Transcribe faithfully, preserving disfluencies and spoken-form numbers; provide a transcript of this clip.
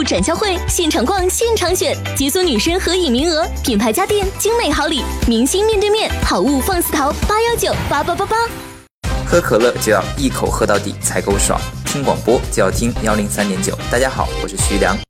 展销会，现场逛，现场选，解锁女生合影名额，品牌家电，精美好礼，明星面对面，好物放肆淘，八幺九八八八八。 喝可乐就要一口喝到底才够爽，听广播就要听幺零三点九。大家好，我是徐良。